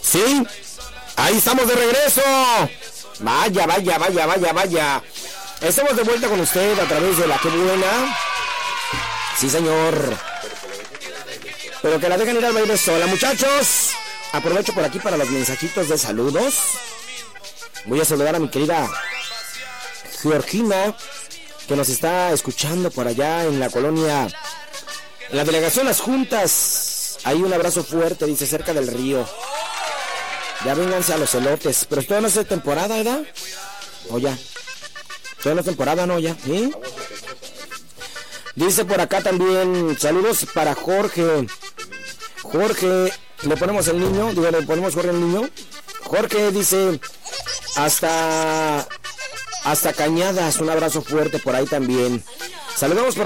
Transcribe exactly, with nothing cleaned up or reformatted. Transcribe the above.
Sí, ahí estamos de regreso. Vaya, vaya, vaya, vaya, vaya. Estamos de vuelta con usted a través de la que buena. Sí, señor. Pero que la dejen ir al baile sola, muchachos. Aprovecho por aquí para los mensajitos de saludos. Voy a saludar a mi querida Georgina, que nos está escuchando por allá en la colonia, en la delegación Las Juntas. Ahí un abrazo fuerte, dice, cerca del río. Ya vénganse a los elotes. Pero todavía no es de temporada, ¿verdad? O ya. Todavía no es temporada, ¿no? Ya. ¿Sí? Dice por acá también, saludos para Jorge. Jorge, le ponemos el niño, digo, le ponemos Jorge el niño. Jorge dice, hasta, hasta Cañadas, un abrazo fuerte por ahí también. Saludamos por